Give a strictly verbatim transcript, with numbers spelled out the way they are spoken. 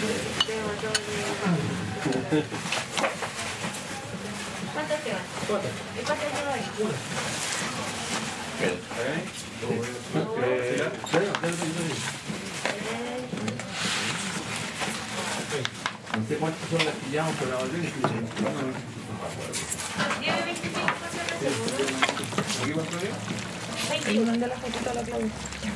¿Cuántas te van? Cuatro. ¿Y cuántas lleva ahí? Una. No sé cuántas son las que llevamos, pero la orden es que diez, veinticinco, ¿cuántas te ¿Aquí cuánto es? veintiuno. Manda la fotito a la Claudia.